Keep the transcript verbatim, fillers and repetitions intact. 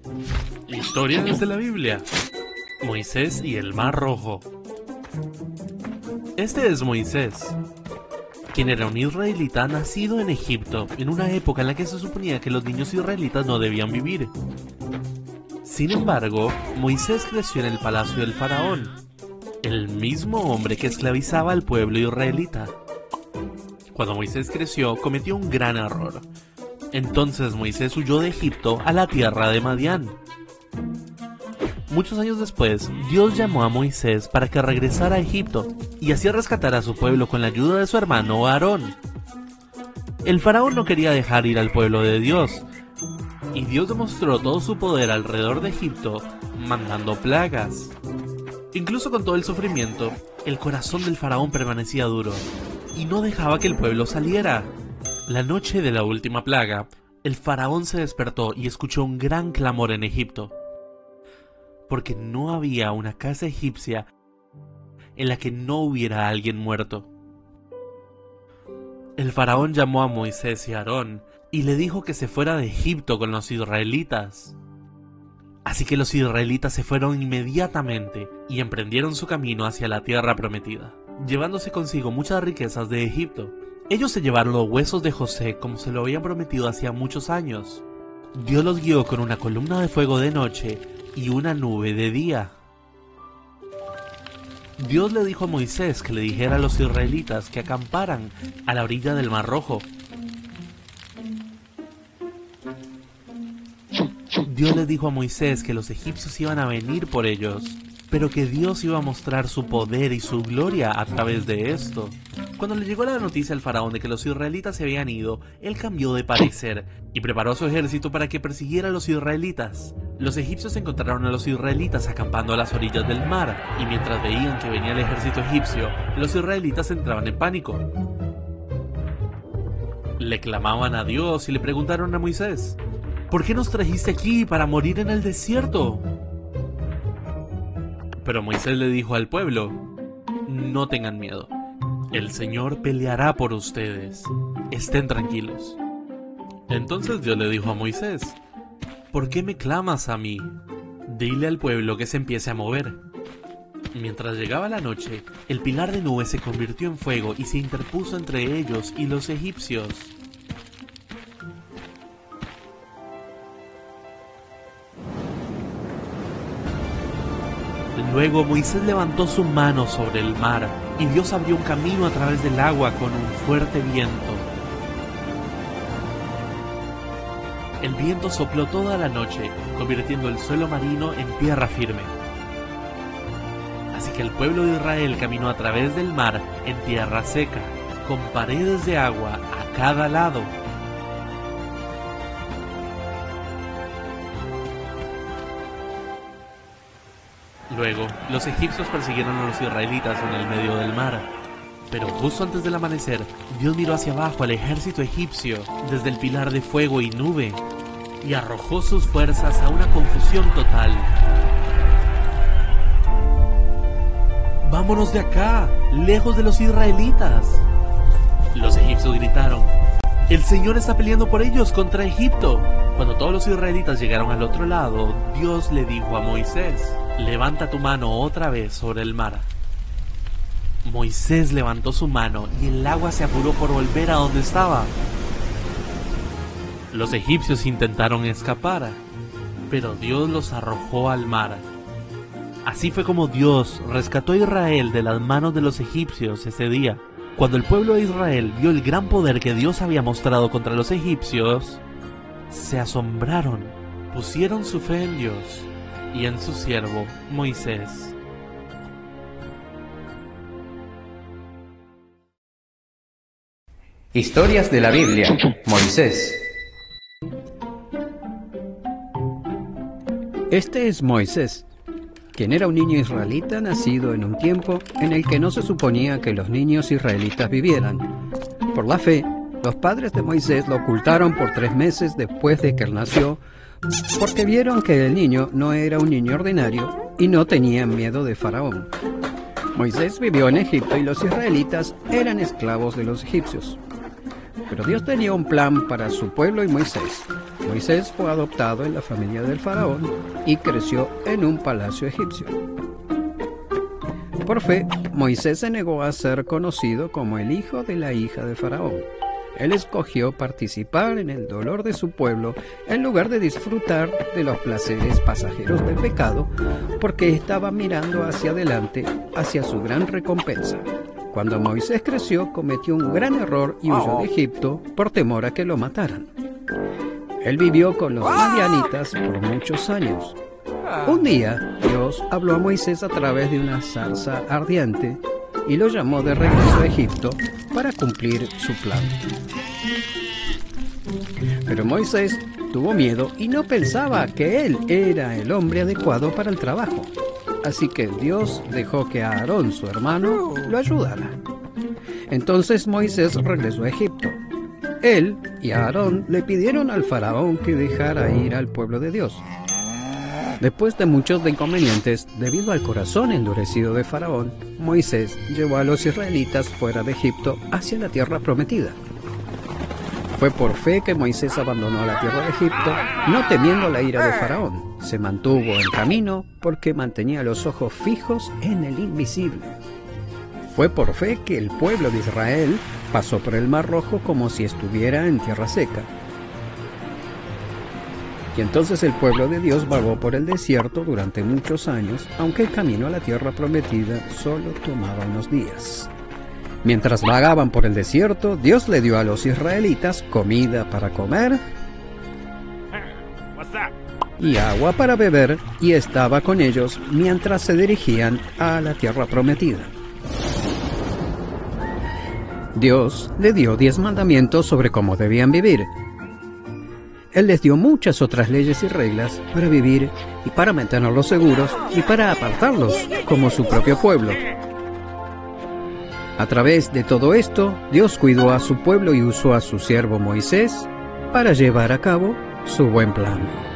Historias de la Biblia. Moisés y el Mar Rojo. Este es Moisés, quien era un israelita nacido en Egipto, en una época en la que se suponía que los niños israelitas no debían vivir. Sin embargo, Moisés creció en el palacio del faraón, el mismo hombre que esclavizaba al pueblo israelita. Cuando Moisés creció, cometió un gran error. Entonces Moisés huyó de Egipto a la tierra de Madián. Muchos años después, Dios llamó a Moisés para que regresara a Egipto y así rescatara a su pueblo con la ayuda de su hermano Aarón. El faraón no quería dejar ir al pueblo de Dios, y Dios demostró todo su poder alrededor de Egipto, mandando plagas. Incluso con todo el sufrimiento, el corazón del faraón permanecía duro, y no dejaba que el pueblo saliera. La noche de la última plaga, el faraón se despertó y escuchó un gran clamor en Egipto, porque no había una casa egipcia en la que no hubiera alguien muerto. El faraón llamó a Moisés y a Aarón y le dijo que se fuera de Egipto con los israelitas. Así que los israelitas se fueron inmediatamente y emprendieron su camino hacia la tierra prometida, llevándose consigo muchas riquezas de Egipto. Ellos se llevaron los huesos de José como se lo habían prometido hacía muchos años. Dios los guió con una columna de fuego de noche y una nube de día. Dios le dijo a Moisés que le dijera a los israelitas que acamparan a la orilla del Mar Rojo. Dios le dijo a Moisés que los egipcios iban a venir por ellos, pero que Dios iba a mostrar su poder y su gloria a través de esto. Cuando le llegó la noticia al faraón de que los israelitas se habían ido, él cambió de parecer y preparó a su ejército para que persiguiera a los israelitas. Los egipcios encontraron a los israelitas acampando a las orillas del mar, y mientras veían que venía el ejército egipcio, los israelitas entraban en pánico. Le clamaban a Dios y le preguntaron a Moisés: ¿por qué nos trajiste aquí para morir en el desierto? Pero Moisés le dijo al pueblo: no tengan miedo, el Señor peleará por ustedes, estén tranquilos. Entonces Dios le dijo a Moisés: ¿por qué me clamas a mí? Dile al pueblo que se empiece a mover. Mientras llegaba la noche, el pilar de nube se convirtió en fuego y se interpuso entre ellos y los egipcios. Luego Moisés levantó su mano sobre el mar, y Dios abrió un camino a través del agua con un fuerte viento. El viento sopló toda la noche, convirtiendo el suelo marino en tierra firme. Así que el pueblo de Israel caminó a través del mar en tierra seca, con paredes de agua a cada lado. Luego, los egipcios persiguieron a los israelitas en el medio del mar. Pero justo antes del amanecer, Dios miró hacia abajo al ejército egipcio desde el pilar de fuego y nube, y arrojó sus fuerzas a una confusión total. ¡Vámonos de acá, lejos de los israelitas!, los egipcios gritaron. ¡El Señor está peleando por ellos contra Egipto! Cuando todos los israelitas llegaron al otro lado, Dios le dijo a Moisés: levanta tu mano otra vez sobre el mar. Moisés levantó su mano y el agua se apuró por volver a donde estaba. Los egipcios intentaron escapar, pero Dios los arrojó al mar. Así fue como Dios rescató a Israel de las manos de los egipcios ese día. Cuando el pueblo de Israel vio el gran poder que Dios había mostrado contra los egipcios, se asombraron, pusieron su fe en Dios y en su siervo Moisés. Historias de la Biblia. Moisés. Este es Moisés, quien era un niño israelita nacido en un tiempo en el que no se suponía que los niños israelitas vivieran. Por la fe, los padres de Moisés lo ocultaron por tres meses después de que él nació, porque vieron que el niño no era un niño ordinario y no tenían miedo de Faraón. Moisés vivió en Egipto y los israelitas eran esclavos de los egipcios. Pero Dios tenía un plan para su pueblo y Moisés. Moisés fue adoptado en la familia del faraón y creció en un palacio egipcio. Por fe, Moisés se negó a ser conocido como el hijo de la hija de faraón. Él escogió participar en el dolor de su pueblo en lugar de disfrutar de los placeres pasajeros del pecado, porque estaba mirando hacia adelante, hacia su gran recompensa. Cuando Moisés creció, cometió un gran error y huyó de Egipto por temor a que lo mataran. Él vivió con los madianitas por muchos años. Un día, Dios habló a Moisés a través de una zarza ardiente y lo llamó de regreso a Egipto para cumplir su plan. Pero Moisés tuvo miedo y no pensaba que él era el hombre adecuado para el trabajo. Así que Dios dejó que Aarón, su hermano, lo ayudara. Entonces Moisés regresó a Egipto. Él y Aarón le pidieron al faraón que dejara ir al pueblo de Dios. Después de muchos inconvenientes, debido al corazón endurecido de Faraón, Moisés llevó a los israelitas fuera de Egipto hacia la tierra prometida. Fue por fe que Moisés abandonó la tierra de Egipto, no temiendo la ira de Faraón. Se mantuvo en camino porque mantenía los ojos fijos en el invisible. Fue por fe que el pueblo de Israel pasó por el Mar Rojo como si estuviera en tierra seca. Y entonces el pueblo de Dios vagó por el desierto durante muchos años, aunque el camino a la tierra prometida solo tomaba unos días. Mientras vagaban por el desierto, Dios le dio a los israelitas comida para comer y agua para beber, y estaba con ellos mientras se dirigían a la tierra prometida. Dios le dio diez mandamientos sobre cómo debían vivir. Él les dio muchas otras leyes y reglas para vivir y para mantenerlos seguros y para apartarlos como su propio pueblo. A través de todo esto, Dios cuidó a su pueblo y usó a su siervo Moisés para llevar a cabo su buen plan.